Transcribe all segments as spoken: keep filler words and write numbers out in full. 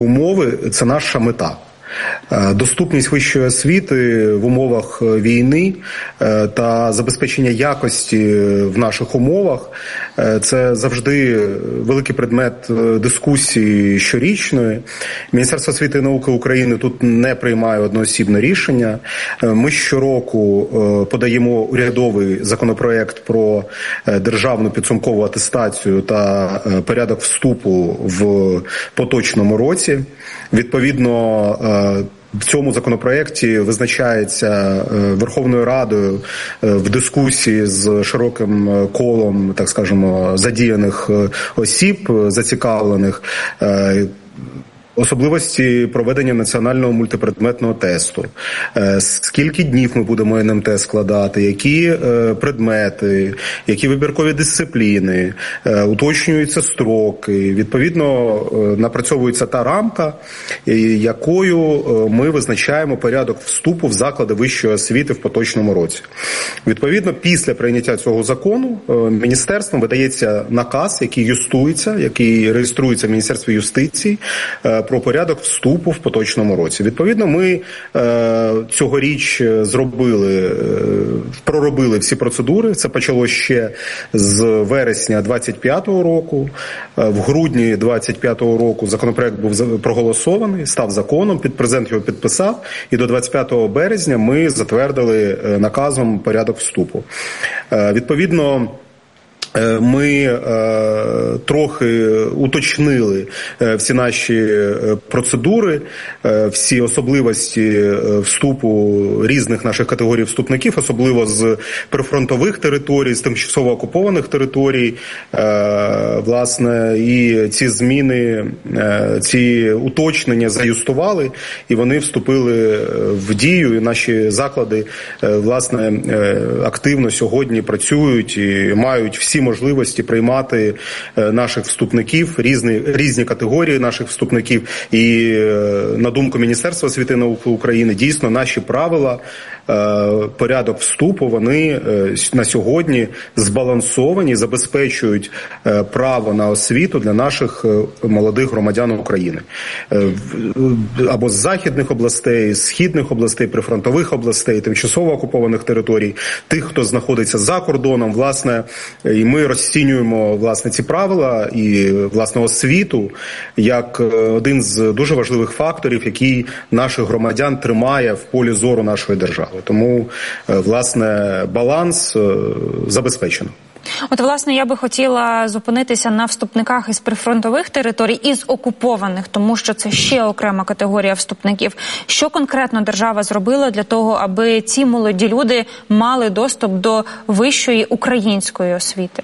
умови – це наша мета. Доступність вищої освіти в умовах війни та забезпечення якості в наших умовах – це завжди великий предмет дискусії щорічної. Міністерство освіти і науки України тут не приймає одноосібне рішення. Ми щороку подаємо урядовий законопроект про державну підсумкову атестацію та порядок вступу в поточному році. Відповідно, в цьому законопроекті визначається Верховною Радою в дискусії з широким колом, так скажемо, задіяних осіб, зацікавлених, особливості проведення національного мультипредметного тесту, скільки днів ми будемо ен ем те складати, які предмети, які вибіркові дисципліни, уточнюються строки, відповідно напрацьовується та рамка, якою ми визначаємо порядок вступу в заклади вищої освіти в поточному році. Відповідно, після прийняття цього закону міністерством видається наказ, який юстується, який реєструється в Міністерстві юстиції, про порядок вступу в поточному році. Відповідно, ми е, цьогоріч зробили, е, проробили всі процедури. Це почало ще з вересня двадцять п'ятого року. Е, в грудні двадцять п'ятого року законопроект був проголосований, став законом, президент його підписав, і до двадцять п'ятого березня ми затвердили наказом порядок вступу. Е, відповідно, ми е, трохи уточнили е, всі наші процедури, е, всі особливості вступу різних наших категорій вступників, особливо з прифронтових територій, з тимчасово окупованих територій. Е, власне, і ці зміни, е, ці уточнення заюстували, і вони вступили в дію, і наші заклади, е, власне, е, активно сьогодні працюють і мають всі можливості приймати наших вступників, різні, різні категорії наших вступників. І, на думку Міністерства освіти і науки України, дійсно наші правила, порядок вступу, вони на сьогодні збалансовані, забезпечують право на освіту для наших молодих громадян України. Або з західних областей, з східних областей, прифронтових областей, тимчасово окупованих територій, тих, хто знаходиться за кордоном, власне, і ми розцінюємо, власне, ці правила і, власне, освіту як один з дуже важливих факторів, який наших громадян тримає в полі зору нашої держави. Тому, власне, баланс забезпечено. От, власне, я би хотіла зупинитися на вступниках із прифронтових територій, із окупованих, тому що це ще окрема категорія вступників. Що конкретно держава зробила для того, аби ці молоді люди мали доступ до вищої української освіти?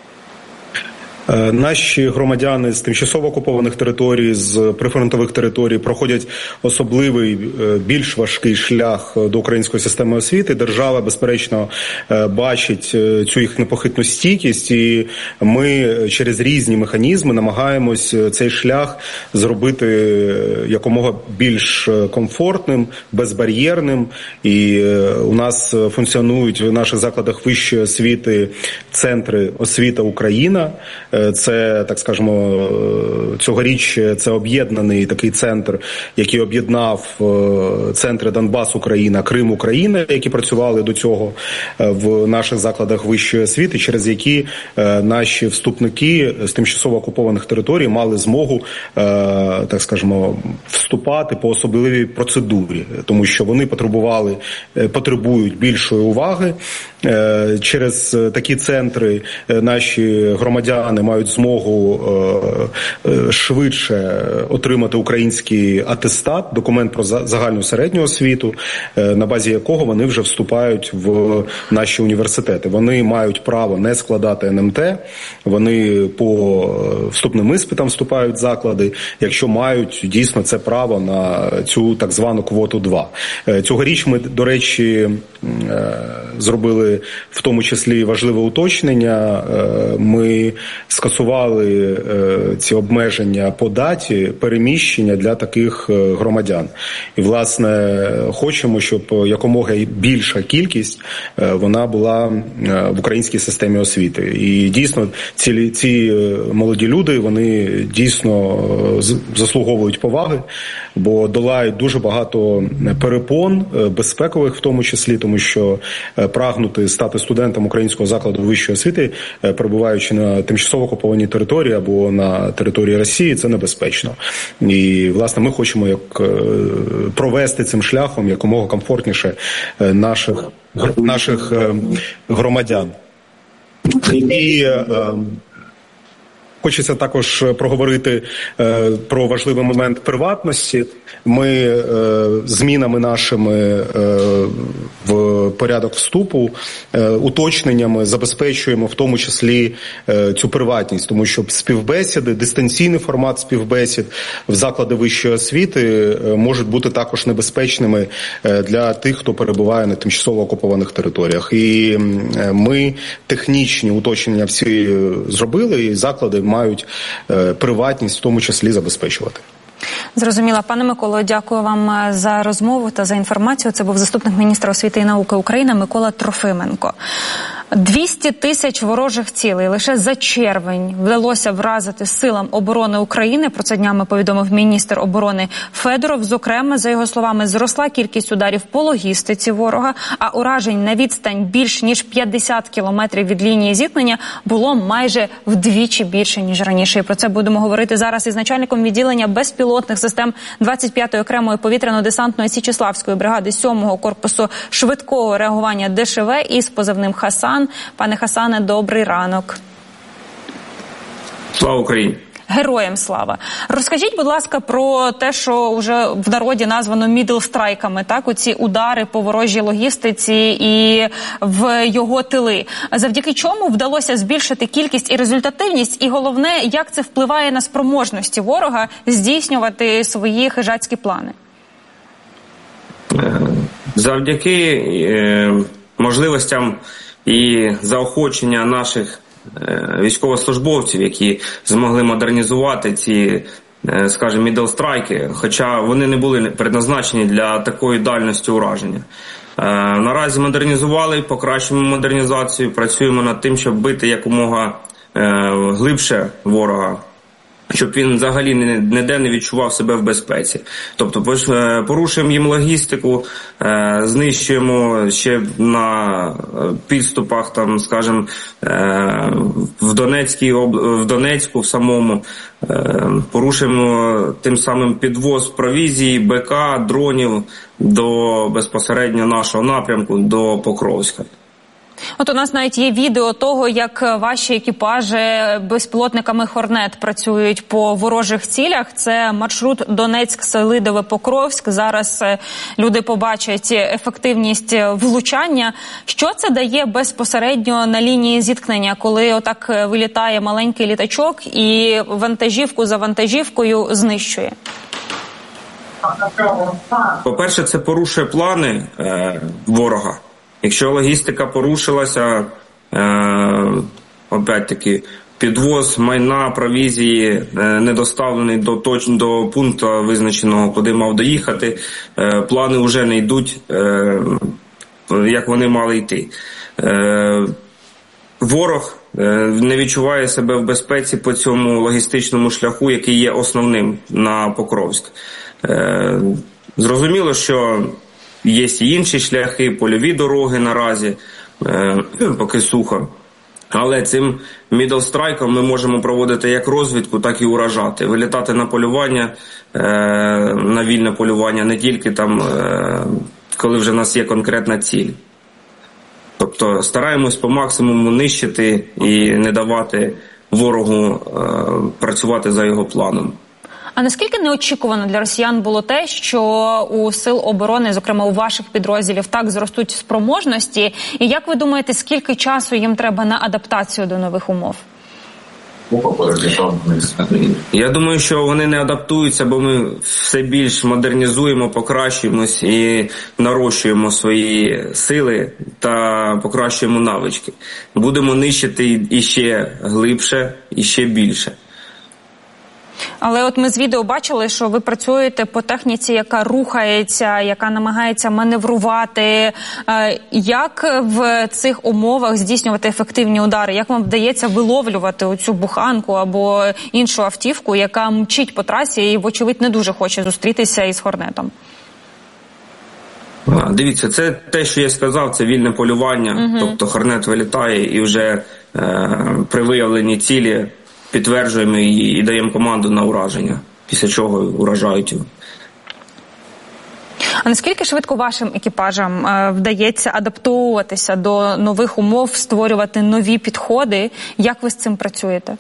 Наші громадяни з тимчасово окупованих територій, з прифронтових територій проходять особливий, більш важкий шлях до української системи освіти. Держава, безперечно, бачить цю їх непохитну стійкість, і ми через різні механізми намагаємось цей шлях зробити якомога більш комфортним, безбар'єрним. І у нас функціонують в наших закладах вищої освіти центри «Освіта Україна». Це, так скажемо, цьогоріч це об'єднаний такий центр, який об'єднав центри Донбас Україна, Крим Україна, які працювали до цього в наших закладах вищої освіти, через які наші вступники з тимчасово окупованих територій мали змогу, так скажемо, вступати по особливій процедурі, тому що вони потребували, потребують більшої уваги. Через такі центри наші громадяни мають змогу швидше отримати український атестат, документ про загальну середню освіту, на базі якого вони вже вступають в наші університети. Вони мають право не складати ен ем те, вони по вступним іспитам вступають в заклади, якщо мають дійсно це право на цю так звану квоту два. Цьогоріч ми, до речі, зробили в тому числі важливе уточнення. Ми скасували ці обмеження по даті переміщення для таких громадян. І, власне, хочемо, щоб якомога більша кількість вона була в українській системі освіти. І дійсно ці, ці молоді люди, вони дійсно заслуговують поваги, бо долають дуже багато перепон, безпекових в тому числі, тому що прагнути стати студентом українського закладу вищої освіти, перебуваючи на тимчасово окупованій території або на території Росії, це небезпечно. І, власне, ми хочемо як провести цим шляхом якомога комфортніше наших, наших громадян. І хочеться також проговорити е, про важливий момент приватності. Ми е, змінами нашими е, в порядок вступу, е, уточненнями забезпечуємо в тому числі е, цю приватність, тому що співбесіди, дистанційний формат співбесід в заклади вищої освіти е, можуть бути також небезпечними е, для тих, хто перебуває на тимчасово окупованих територіях. І е, ми технічні уточнення всі зробили, і заклади мають е, приватність в тому числі забезпечувати. Зрозуміла. Пане Миколо, дякую вам за розмову та за інформацію. Це був заступник міністра освіти і науки України Микола Трофименко. двісті тисяч ворожих цілей лише за червень вдалося вразити силам оборони України. Про це днями повідомив міністр оборони Федоров. Зокрема, за його словами, зросла кількість ударів по логістиці ворога, а уражень на відстань більш ніж п'ятдесят кілометрів від лінії зіткнення було майже вдвічі більше, ніж раніше. І про це будемо говорити зараз із начальником відділення безпілотних систем двадцять п'ятої окремої повітряно-десантної Січеславської бригади сьомого корпусу швидкого реагування Де Ше Ве із позивним «Хасан». Пане Хасане, добрий ранок. Слава Україні! Героям слава. Розкажіть, будь ласка, про те, що вже в народі названо мідл-страйками, так, оці удари по ворожій логістиці і в його тили. Завдяки чому вдалося збільшити кількість і результативність, і головне, як це впливає на спроможності ворога здійснювати свої хижацькі плани? Завдяки е, можливостям і заохочення наших військовослужбовців, які змогли модернізувати ці, скажімо, мідл-страйки, хоча вони не були предназначені для такої дальності ураження. Наразі модернізували, покращуємо модернізацію, працюємо над тим, щоб бити якомога глибше ворога, щоб він взагалі ніде не відчував себе в безпеці. Тобто порушуємо їм логістику, знищуємо ще на підступах, там, скажімо, в Донецькій, в Донецьку в самому, порушуємо тим самим підвоз провізії, БК, дронів до безпосередньо нашого напрямку, до Покровська. От у нас навіть є відео того, як ваші екіпажі безпілотниками «Хорнет» працюють по ворожих цілях. Це маршрут Донецьк-Селидове-Покровськ. Зараз люди побачать ефективність влучання. Що це дає безпосередньо на лінії зіткнення, коли отак вилітає маленький літачок і вантажівку за вантажівкою знищує? По-перше, це порушує плани е, ворога. Якщо логістика порушилася, е, опять-таки, підвоз майна, провізії е, не доставлений до, точ, до пункту визначеного, куди мав доїхати, е, плани вже не йдуть, е, як вони мали йти. Е, ворог е, не відчуває себе в безпеці по цьому логістичному шляху, який є основним на Покровськ. Е, зрозуміло, що є і інші шляхи, польові дороги наразі, е, поки сухо. Але цим мідл-страйком ми можемо проводити як розвідку, так і уражати. Вилітати на полювання, е, на вільне полювання, не тільки там, е, коли вже в нас є конкретна ціль. Тобто стараємось по максимуму нищити і не давати ворогу е, працювати за його планом. А наскільки неочікувано для росіян було те, що у сил оборони, зокрема у ваших підрозділів, так зростуть спроможності? І як ви думаєте, скільки часу їм треба на адаптацію до нових умов? Я думаю, що вони не адаптуються, бо ми все більш модернізуємо, покращуємось і нарощуємо свої сили та покращуємо навички. Будемо нищити іще глибше, іще більше. Але от ми з відео бачили, що ви працюєте по техніці, яка рухається, яка намагається маневрувати. Як в цих умовах здійснювати ефективні удари? Як вам вдається виловлювати оцю буханку або іншу автівку, яка мчить по трасі і, вочевидь, не дуже хоче зустрітися із Хорнетом? Дивіться, це те, що я сказав, це вільне полювання. Угу. Тобто Хорнет вилітає і вже е, при виявленні цілі підтверджуємо її і даємо команду на ураження, після чого уражають його. А наскільки швидко вашим екіпажам е, вдається адаптовуватися до нових умов, створювати нові підходи? Як ви з цим працюєте?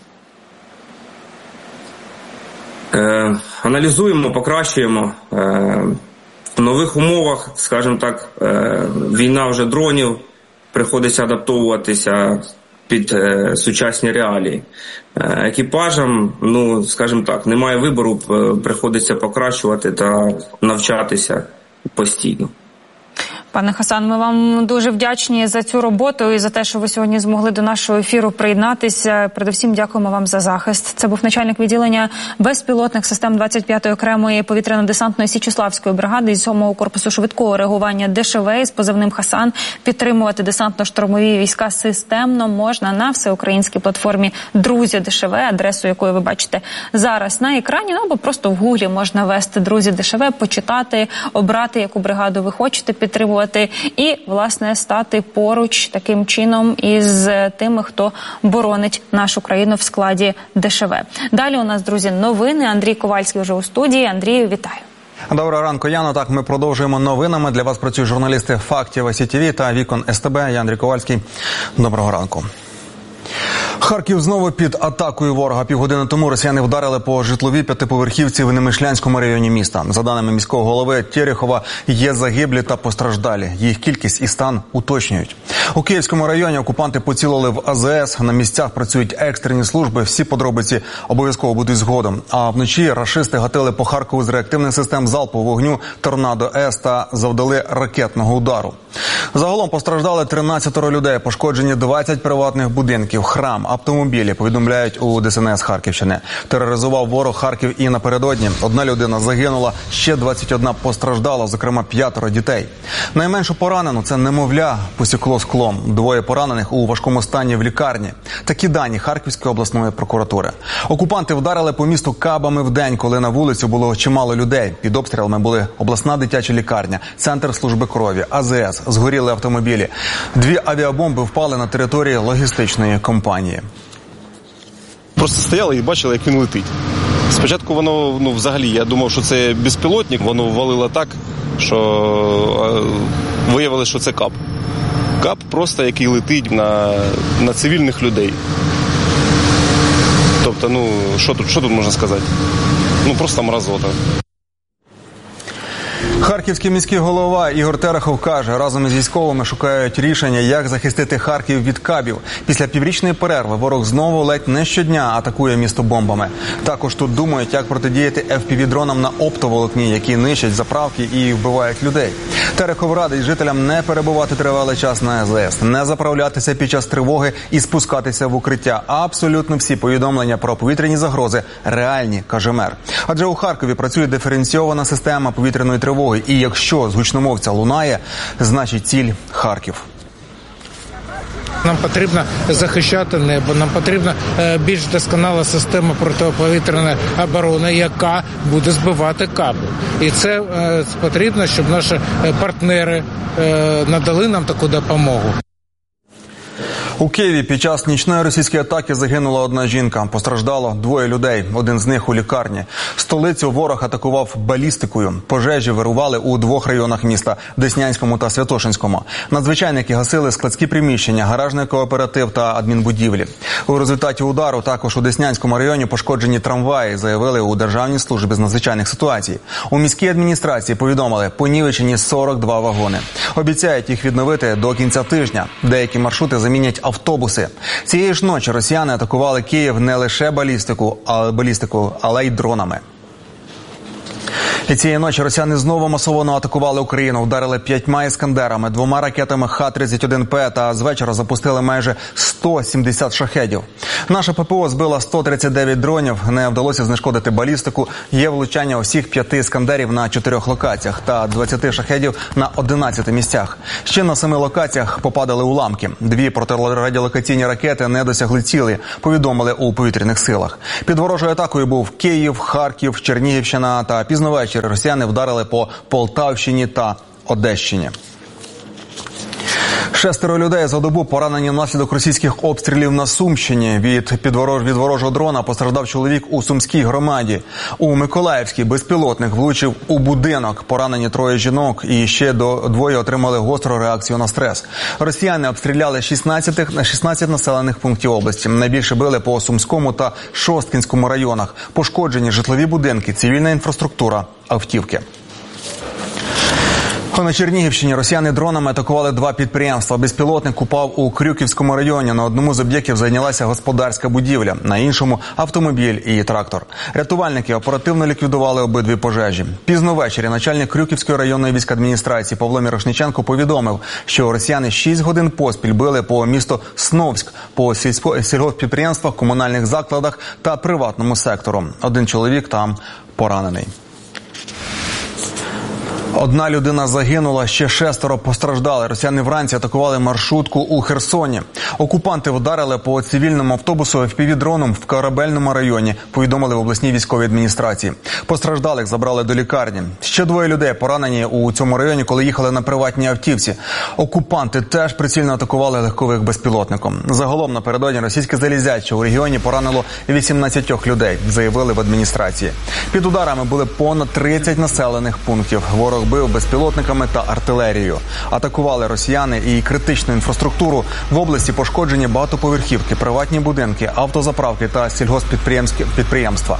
Е, аналізуємо, покращуємо. Е, в нових умовах, скажімо так, е, війна вже дронів, приходиться адаптовуватися під е, сучасні реалії. Е, екіпажам, ну, скажімо так, немає вибору, е, приходиться покращувати та навчатися постійно. Пане Хасан, ми вам дуже вдячні за цю роботу і за те, що ви сьогодні змогли до нашого ефіру приєднатися. Передусім, дякуємо вам за захист. Це був начальник відділення безпілотних систем двадцять п'ятої окремої повітряно-десантної Січеславської бригади із сьомого корпусу швидкого реагування ДШВ з позивним Хасан. Підтримувати десантно-штурмові війська системно можна на всеукраїнській платформі «Друзі ДШВ», адресу якої ви бачите зараз на екрані, ну, або просто в гуглі можна ввести «Друзі ДШВ», почитати, обрати, яку бригаду ви хочете підтримувати, і, власне, стати поруч таким чином із тими, хто боронить нашу країну в складі ДШВ. Далі у нас, друзі, новини. Андрій Ковальський вже у студії. Андрію, вітаю. Доброго ранку, Яно. Так, ми продовжуємо новинами. Для вас працюють журналісти «Фактів», ес ті ві та «Вікон ес те бе». Я Андрій Ковальський. Доброго ранку. Харків знову під атакою ворога. Півгодини тому росіяни вдарили по житловій п'ятиповерхівці в Немишлянському районі міста. За даними міського голови Терехова, є загиблі та постраждалі. Їх кількість і стан уточнюють. У Київському районі окупанти поцілили в а зе ес. На місцях працюють екстрені служби. Всі подробиці обов'язково будуть згодом. А вночі рашисти гатили по Харкову з реактивних систем залпового вогню «Торнадо-С» та завдали ракетного удару. Загалом постраждали тринадцятеро людей, пошкоджені двадцять приватних будинків, храм, автомобілі, повідомляють у де ес ен ес Харківщини. Тероризував ворог Харків і напередодні. Одна людина загинула, ще двадцять одна постраждала, зокрема п'ятеро дітей. Найменшу поранену – це немовля, посікло склом. Двоє поранених у важкому стані в лікарні. Такі дані Харківської обласної прокуратури. Окупанти вдарили по місту кабами в день, коли на вулицю було чимало людей. Під обстрілами були обласна дитяча лікарня, центр служби крові, а зе ес, згоріли автомобілі. Дві авіабомби впали на території логістичної компанії. Просто стояли і бачили, як він летить. Спочатку воно, ну, взагалі, я думав, що це безпілотник, воно валило так, що виявилося, що це кап. Кап просто, який летить на, на цивільних людей. Тобто, ну, що тут, що тут можна сказати? Ну, просто мразота. Харківський міський голова Ігор Терехов каже, разом із військовими шукають рішення, як захистити Харків від кабів. Після піврічної перерви ворог знову ледь не щодня атакує місто бомбами. Також тут думають, як протидіяти еф пі ві-дронам на оптоволокні, які нищать заправки і вбивають людей. Терехов радить жителям не перебувати тривалий час на а зе ес, не заправлятися під час тривоги і спускатися в укриття. А абсолютно всі повідомлення про повітряні загрози реальні, каже мер. Адже у Харкові працює диференційована система повітряної тривоги. І якщо з гучномовця лунає, значить ціль – Харків. Нам потрібно захищати небо, нам потрібна більш досконала система протиповітряної оборони, яка буде збивати каби. І це потрібно, щоб наші партнери надали нам таку допомогу. У Києві під час нічної російської атаки загинула одна жінка. Постраждало двоє людей, один з них у лікарні. Столицю ворог атакував балістикою. Пожежі вирували у двох районах міста – Деснянському та Святошинському. Надзвичайники гасили складські приміщення, гаражний кооператив та адмінбудівлі. У результаті удару також у Деснянському районі пошкоджені трамваї, заявили у Державній службі з надзвичайних ситуацій. У міській адміністрації повідомили, понівечені сорок два вагони. Обіцяють їх відновити до кінця тижня. Деякі маршрути замінять автобуси. Цієї ж ночі росіяни атакували Київ не лише балістику, але, балістику, але й дронами. І цієї ночі росіяни знову масово атакували Україну, вдарили п'ятьма іскандерами, двома ракетами Х тридцять один П та з вечора запустили майже сто сімдесят шахедів. Наша ППО збила сто тридцять дев'ять дронів, не вдалося знешкодити балістику, є влучання усіх п'яти іскандерів на чотирьох локаціях та двадцяти шахедів на одинадцяти місцях. Ще на семи локаціях попадали уламки. Дві протирадіолокаційні ракети не досягли цілі, повідомили у повітряних силах. Під ворожою атакою був Київ, Харків, Чернігівщина та пізно ввечері росіяни вдарили по Полтавщині та Одещині. Шестеро людей за добу поранені внаслідок російських обстрілів на Сумщині. Від, підворож, від ворожого дрона постраждав чоловік у Сумській громаді. У Миколаївській безпілотник влучив у будинок. Поранені троє жінок і ще до, двоє отримали гостру реакцію на стрес. Росіяни обстріляли шістнадцять, шістнадцять населених пунктів області. Найбільше били по Сумському та Шосткінському районах. Пошкоджені житлові будинки, цивільна інфраструктура, автівки. На Чернігівщині росіяни дронами атакували два підприємства. Безпілотник упав у Крюківському районі. На одному з об'єктів зайнялася господарська будівля, на іншому – автомобіль і трактор. Рятувальники оперативно ліквідували обидві пожежі. Пізно ввечері начальник Крюківської районної військадміністрації Павло Мірошниченко повідомив, що росіяни шість годин поспіль били по місту Сновськ, по сільгосппідприємствах, комунальних закладах та приватному сектору. Один чоловік там поранений. Одна людина загинула, ще шестеро постраждали. Росіяни вранці атакували маршрутку у Херсоні. Окупанти вдарили по цивільному автобусу еф пі ві-дроном в Корабельному районі, повідомили в обласній військовій адміністрації. Постраждалих забрали до лікарні. Ще двоє людей поранені у цьому районі, коли їхали на приватній автівці. Окупанти теж прицільно атакували легкових безпілотником. Загалом напередодні російське залізяче у регіоні поранило вісімнадцять людей, заявили в адміністрації. Під ударами були понад тридцять населених пунктів. Ворог бив безпілотниками та артилерією. Атакували росіяни і критичну інфраструктуру. В області пошкоджені багатоповерхівки, приватні будинки, автозаправки та сільгосппідприємства.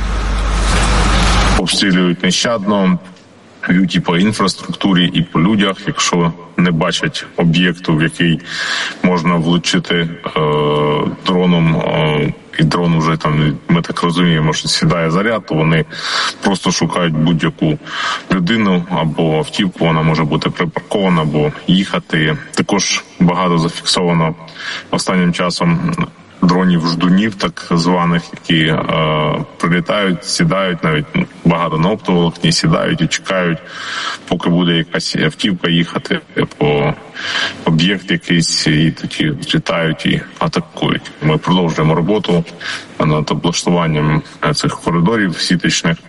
Обстрілюють нещадно, б'ють і по інфраструктурі, і по людях, якщо не бачать об'єкту, в який можна влучити е, дроном, е, і дрон вже там, ми так розуміємо, що сідає заряд, то вони просто шукають будь-яку людину або автівку, вона може бути припаркована або їхати. Також багато зафіксовано останнім часом дронів-ждунів, так званих, які е, прилітають, сідають, навіть багато на оптоволокні, сідають і чекають, поки буде якась автівка їхати по об'єкт якийсь, і тоді літають і атакують. Ми продовжуємо роботу над облаштуванням цих коридорів сіточних.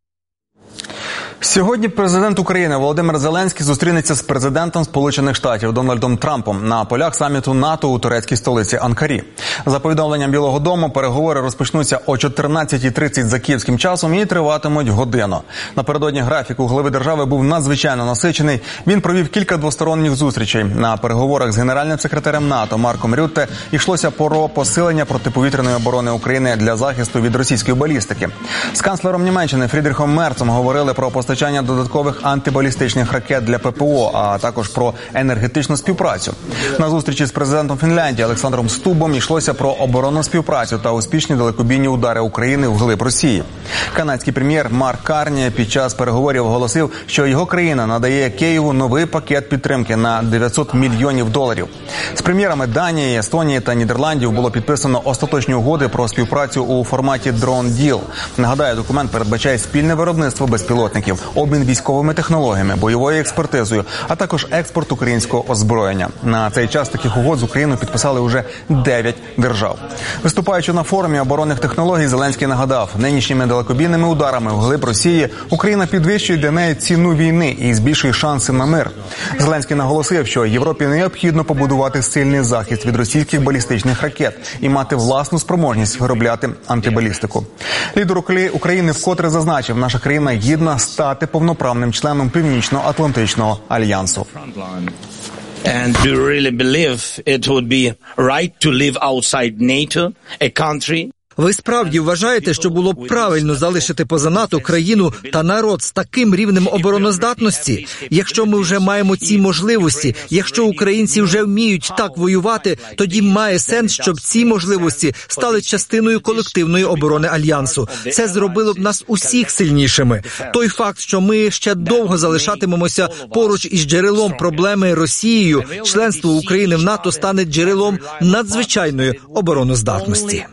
Сьогодні президент України Володимир Зеленський зустрінеться з президентом Сполучених Штатів Дональдом Трампом на полях саміту НАТО у турецькій столиці Анкарі. За повідомленням Білого дому, переговори розпочнуться о чотирнадцятій тридцять за київським часом і триватимуть годину. Напередодні графік у глави держави був надзвичайно насичений. Він провів кілька двосторонніх зустрічей. На переговорах з генеральним секретарем НАТО Марком Рютте йшлося про посилення протиповітряної оборони України для захисту від російської балістики. З канцлером Німеччини Фрідріхом Мерцем говорили про постачання постачання додаткових антибалістичних ракет для ППО, а також про енергетичну співпрацю. На зустрічі з президентом Фінляндії Олександром Стубом йшлося про оборонну співпрацю та успішні далекобійні удари України вглиб Росії. Канадський прем'єр Марк Карні під час переговорів оголосив, що його країна надає Києву новий пакет підтримки на дев'ятсот мільйонів доларів. З прем'єрами Данії, Естонії та Нідерландів було підписано остаточні угоди про співпрацю у форматі Drone Deal. Нагадаю, документ передбачає спільне виробництво безпілотників, обмін військовими технологіями, бойовою експертизою, а також експорт українського озброєння. На цей час таких угод з Україною підписали уже дев'ять держав. Виступаючи на форумі оборонних технологій, Зеленський нагадав, нинішніми далекобійними ударами вглиб Росії Україна підвищує для неї ціну війни і збільшує шанси на мир. Зеленський наголосив, що Європі необхідно побудувати сильний захист від російських балістичних ракет і мати власну спроможність виробляти антибалістику. Лідер України вкотре зазначив, наша країна гідна стати повноправним членом Північно-Атлантичного альянсу. And do you really believe it would be right to live outside NATO, a country Ви справді вважаєте, що було б правильно залишити поза НАТО країну та народ з таким рівнем обороноздатності? Якщо ми вже маємо ці можливості, якщо українці вже вміють так воювати, тоді має сенс, щоб ці можливості стали частиною колективної оборони Альянсу. Це зробило б нас усіх сильнішими. Той факт, що ми ще довго залишатимемося поруч із джерелом проблеми Росією, членство України в НАТО стане джерелом надзвичайної обороноздатності.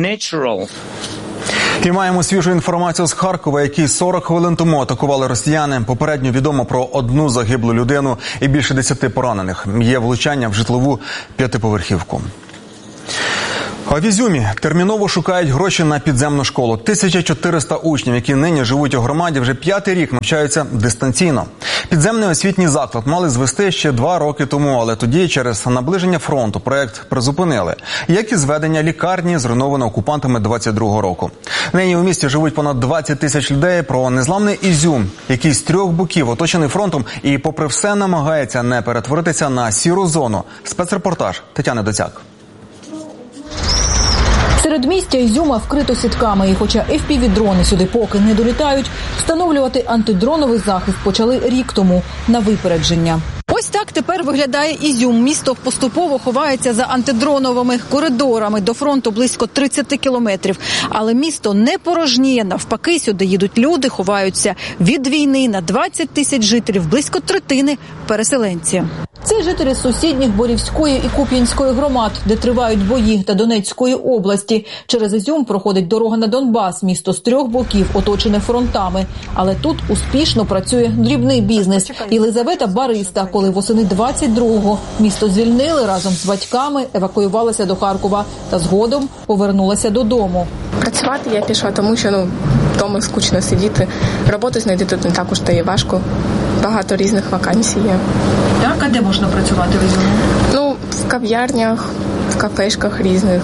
І маємо свіжу інформацію з Харкова, який сорок хвилин тому атакували росіяни. Попередньо відомо про одну загиблу людину і більше десяти поранених. Є влучання в житлову п'ятиповерхівку. А в Ізюмі терміново шукають гроші на підземну школу. тисяча чотириста учнів, які нині живуть у громаді, вже п'ятий рік навчаються дистанційно. Підземний освітній заклад мали звести ще два роки тому, але тоді через наближення фронту проект призупинили. Як і зведення лікарні, зруйновано окупантами двадцять другого року. Нині у місті живуть понад двадцять тисяч людей. Про незламний Ізюм, який з трьох боків оточений фронтом і попри все намагається не перетворитися на сіру зону. Спецрепортаж Тетяни Доцяк. Середмістя Ізюма вкрито сітками, і хоча еф пі ві-дрони сюди поки не долітають, встановлювати антидроновий захист почали рік тому на випередження. Ось так тепер виглядає Ізюм. Місто поступово ховається за антидроновими коридорами. До фронту близько тридцять кілометрів. Але місто не порожніє. Навпаки, сюди їдуть люди, ховаються від війни. На двадцять тисяч жителів, близько третини – переселенці. Це жителі сусідніх Борівської і Куп'янської громад, де тривають бої, та Донецької області. Через Ізюм проходить дорога на Донбас. Місто з трьох боків оточене фронтами. Але тут успішно працює дрібний бізнес. Єлизавета Бариста, коли восени двадцять другого місто звільнили, разом з батьками евакуювалася до Харкова та згодом повернулася додому. Працювати я пішла, тому що ну, вдома скучно сидіти. Роботу знайти тут не також стає важко. Багато різних вакансій є. Так, а де можна працювати в Ізюмі? Ну, в кав'ярнях, в кафешках різних.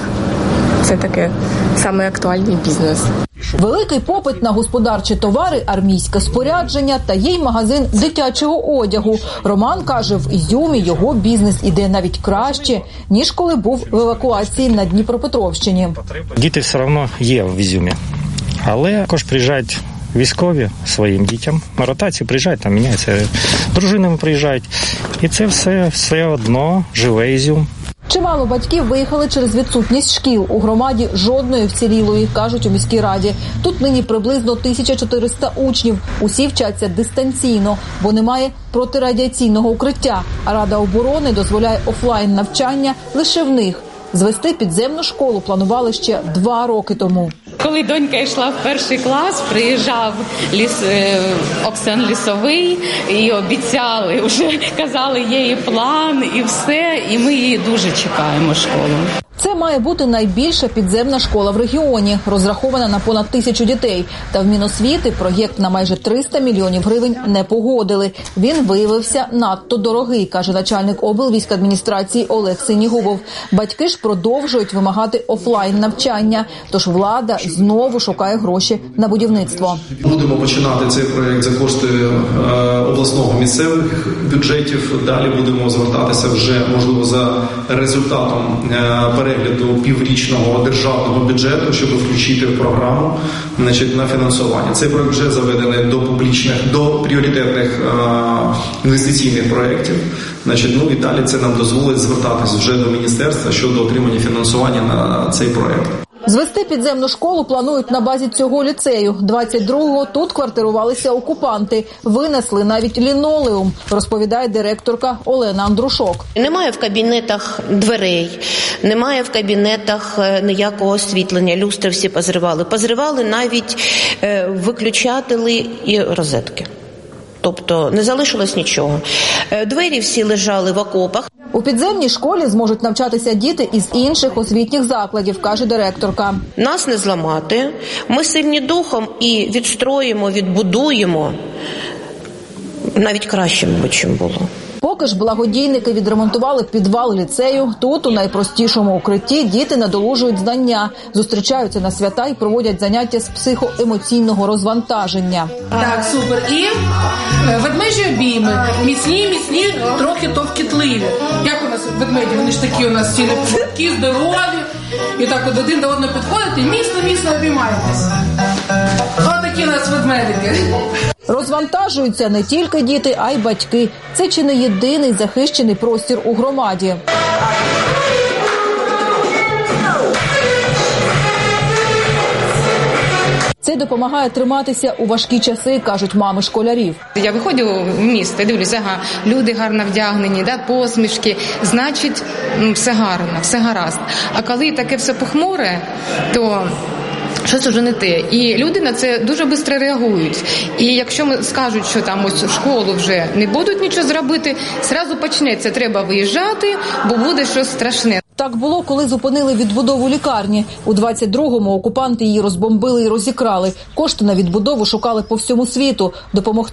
Це таке саме актуальний бізнес. Великий попит на господарчі товари, армійське спорядження та є й магазин дитячого одягу. Роман каже, в Ізюмі його бізнес іде навіть краще, ніж коли був в евакуації на Дніпропетровщині. Діти все одно є в Ізюмі, але також приїжджають військові своїм дітям. На ротацію приїжджають, там міняються, дружинами приїжджають. І це все, все одно живе Ізюм. Чимало батьків виїхали через відсутність шкіл. У громаді жодної вцілілої, кажуть у міській раді. Тут нині приблизно тисяча чотириста учнів. Усі вчаться дистанційно, бо немає протирадіаційного укриття. А Рада оборони дозволяє офлайн навчання лише в них. Звести підземну школу планували ще два роки тому. Коли донька йшла в перший клас, приїжджав ліс, е, Оксан Лісовий і обіцяли, вже казали, є і план, і все, і ми її дуже чекаємо, школу. Це має бути найбільша підземна школа в регіоні, розрахована на понад тисячу дітей. Та в Міносвіти проєкт на майже триста мільйонів гривень не погодили. Він виявився надто дорогий, каже начальник облвійськадміністрації Олег Синігубов. Батьки ж продовжують вимагати офлайн навчання, тож влада знову шукає гроші на будівництво. Будемо починати цей проєкт за кошти е, обласного місцевих бюджетів. Далі будемо звертатися вже, можливо, за результатом е, перегляду піврічного державного бюджету, щоб включити в програму, значить, на фінансування. Цей проект вже заведений до публічних, до пріоритетних е, інвестиційних проєктів. Значить, ну і далі це нам дозволить звертатись вже до міністерства щодо отримання фінансування на цей проєкт. Звести підземну школу планують на базі цього ліцею. двадцять другого тут квартирувалися окупанти. Винесли навіть лінолеум, розповідає директорка Олена Андрушок. Немає в кабінетах дверей, немає в кабінетах ніякого освітлення. Люстри всі позривали. Позривали навіть е, виключателі і розетки. Тобто не залишилось нічого. Двері всі лежали в окопах. У підземній школі зможуть навчатися діти із інших освітніх закладів, каже директорка. Нас не зламати, ми сильні духом і відстроїмо, відбудуємо навіть краще, мабуть, чим було. Поки ж благодійники відремонтували підвал ліцею, тут у найпростішому укритті діти надолужують знання, зустрічаються на свята і проводять заняття з психоемоційного розвантаження. Так, супер. І ведмежі обійми. Міцні, міцні, трохи товкітливі. Як у нас ведмеді? Вони ж такі у нас всі такі здорові. і так от один до одного підходите і міцно-міцно обіймаєтесь. Отакі у нас ведмедики. Розвантажуються не тільки діти, а й батьки. Це чи не єдиний захищений простір у громаді. Це допомагає триматися у важкі часи, кажуть мами школярів. Я виходжу в місто, дивлюся, ага, люди гарно вдягнені, да, посмішки, значить, ну, все гарно, все гаразд. А коли таке все похмуре, то щось уже не те. І люди на це дуже швидко реагують. І якщо ми скажуть, що там ось в школу вже не будуть нічого зробити, одразу почнеться, треба виїжджати, бо буде щось страшне. Так було, коли зупинили відбудову лікарні. У двадцять другому окупанти її розбомбили і розікрали. Кошти на відбудову шукали по всьому світу. Допомогти